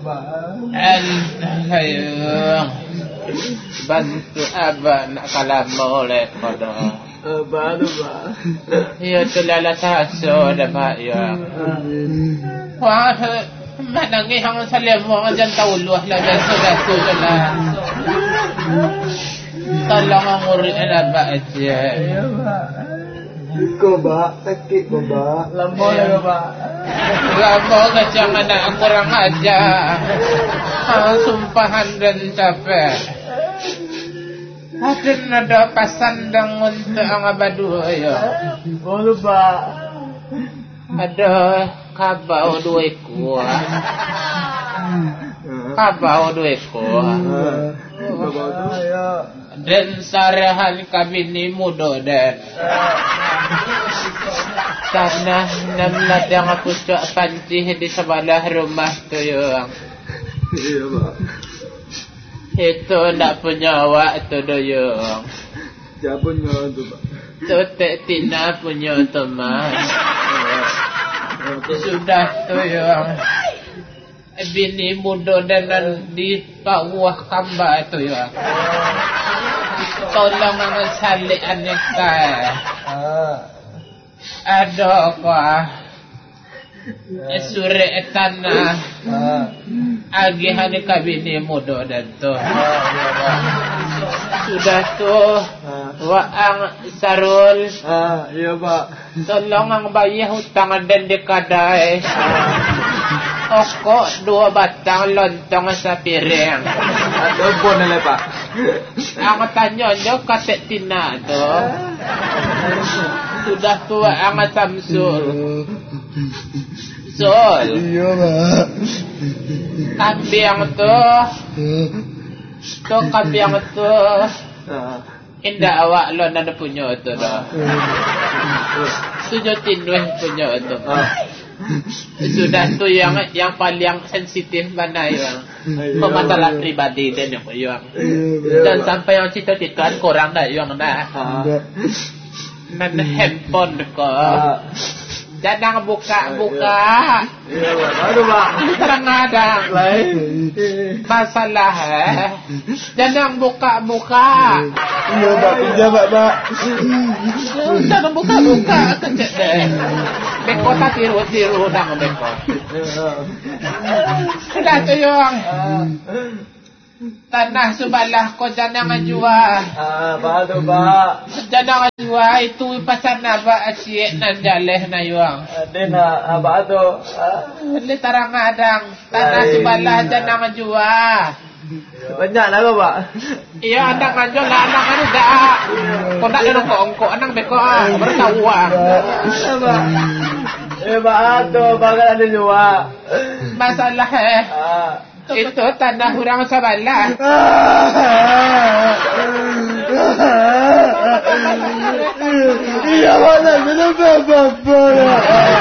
Ayo bantu abah nak kalamo oleh pada Baru Pak. ya tu lala taso dapat ya wah mana ngi hang salemo jan tauluh la sudah tu lah tolong nguri abah aja Ya Pak. Ko Pak, sakit ko Pak. Lama ya Pak. lama kacang anak kurang aja sumpahan dan capek. Ada pasandang untuk ang abadu ayo. Boleh Pak. Ada kabau dua ekor. Kabau dua ekor. Dan sarahan kabini muda dan tanah namlat yang aku cak pancih di sebelah rumah tu yang. Iya Pak. Itu nak punya awak tu doyong. Siapa punya tu Pak? Tu tak tina punya teman. Sudah tu yang bini muda dan di bawah kamba tu ya. Tolong mengesalik anak saya. Ada apa? Suri tanah. Agihan kabini muda dan tu. Sudah tu waang sarul. Iya Pak. Tolong ang bayar hutang dan dekadai. Okok 2 batang lontong sa piring. Telepon nila Pak. Ang tanya nyo katek tina tu. Sudah tua ang Samsul. Sol. Iya Pak. Kambiang tu. Tu kambiang tu. Indah awak lo nada punya tu dah. Tujuh tinweh punya tu. Sudah tu yang paling sensitif mana yang masalah pribadi dan yang dan sampai yang cita-citaan korang dah yang dah nan handphone ko jangan buka Iya Pak. Aduh Pak. kadang-kadang masalah jangan buka Iya Pak. Pinjam Pak. jangan buka kecek deh bekota tiru dang bekot sudah tu yang tanah sebelah ko jangan jual Baru Pak. jangan jual itu pasal naba asyik nan jaleh na yuang Dena baru. le tarang adang tanah sebelah jangan jual Banyak lah Pak. iya andang anjo lah andang anu dak ko nak ada ongko andang beko baru tahu uang Baru bakal ada jual. masalah itu tanah orang sebelah Iya mana kenapa Bapak?